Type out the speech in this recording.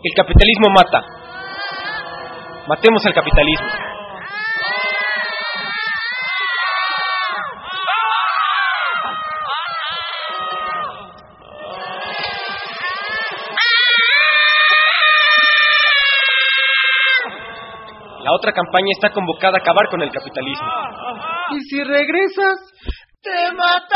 El capitalismo mata. Matemos al capitalismo. La otra campaña está convocada a acabar con el capitalismo. ¿Y si regresas? ¡Te mata!